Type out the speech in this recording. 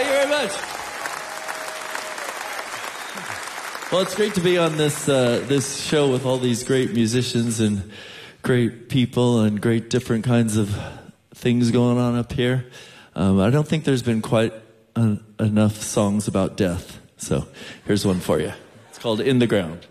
Thank you very much. Well, it's great to be on this show with all these great musicians and great people and great different kinds of things going on up here. I don't think there's been quite enough songs about death. So here's one for you. It's called In the Ground.